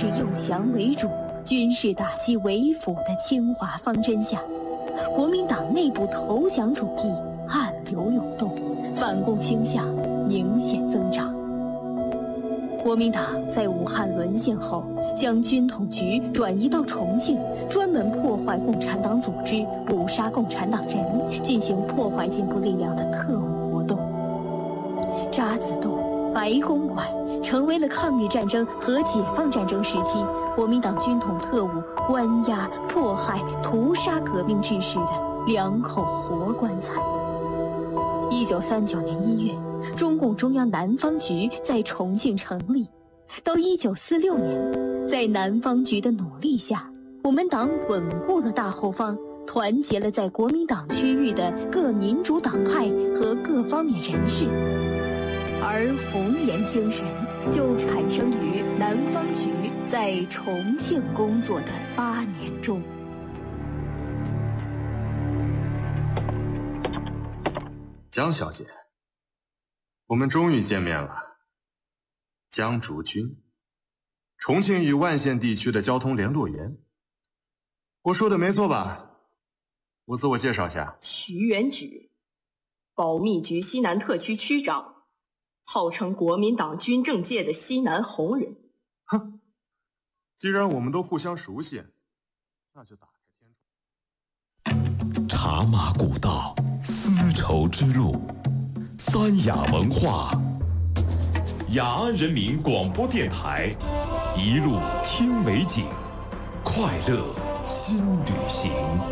事诱降为主、军事打击为辅的侵华方针下，国民党内部投降主义暗流涌动，反共倾向明显增长。国民党在武汉沦陷后，将军统局转移到重庆，专门破坏共产党组织、捕杀共产党人，进行破坏进步力量的特务活动。渣滓洞、白公馆成为了抗日战争和解放战争时期国民党军统特务关押、迫害、屠杀革命志士的两口活棺材。1939年1月，中共中央南方局在重庆成立。到1946年，在南方局的努力下，我们党稳固了大后方，团结了在国民党区域的各民主党派和各方面人士，而红岩精神就产生于南方局在重庆工作的8年中。 江小姐，我们终于见面了。江竹君，重庆与万县地区的交通联络员。我说的没错吧？我自我介绍下， 徐元举，保密局西南特区区长，号称国民党军政界的西南红人。 哼，既然我们都互相熟悉，那就打开天窗。 茶马古道，丝绸之路，三雅文化，雅安人民广播电台，一路听美景，快乐新旅行。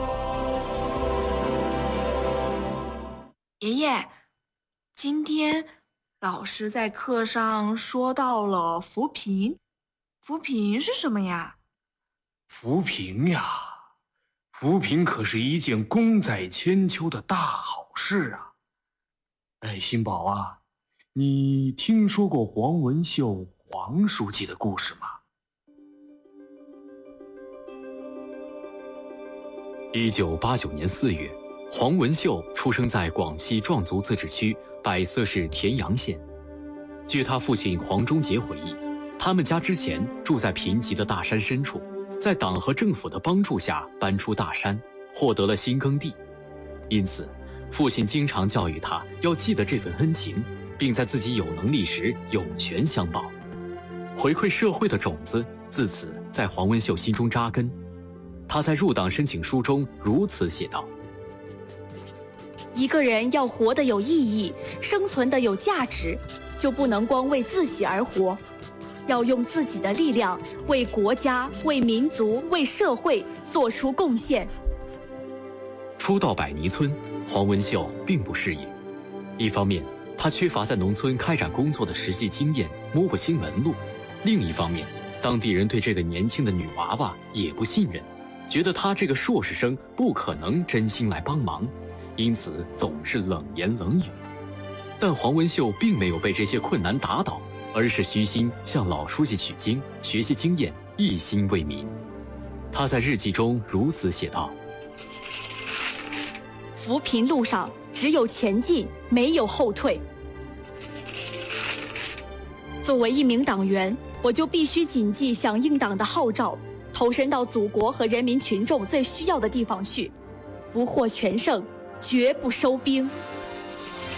爷爷，今天老师在课上说到了扶贫，扶贫是什么呀？ 扶贫呀，扶贫可是一件功在千秋的大好事啊！哎，新宝啊，你听说过黄文秀黄书记的故事吗 ？1989年4月，黄文秀出生在广西壮族自治区百色市田阳县。据他父亲黄忠杰回忆，他们家之前住在贫瘠的大山深处，在党和政府的帮助下搬出大山，获得了新耕地。因此，父亲经常教育他要记得这份恩情，并在自己有能力时涌泉相报。回馈社会的种子自此在黄文秀心中扎根。他在入党申请书中如此写道： 一个人要活得有意义，生存得有价值，就不能光为自己而活，要用自己的力量为国家、为民族、为社会做出贡献。 初到百泥村，黄文秀并不适应。一方面，他缺乏在农村开展工作的实际经验，摸不清门路；另一方面，当地人对这个年轻的女娃娃也不信任，觉得她这个硕士生不可能真心来帮忙，因此总是冷言冷语。但黄文秀并没有被这些困难打倒，而是虚心向老书记取经，学习经验，一心为民。他在日记中如此写道： 扶贫路上只有前进，没有后退。作为一名党员，我就必须谨记响应党的号召，投身到祖国和人民群众最需要的地方去，不获全胜，绝不收兵。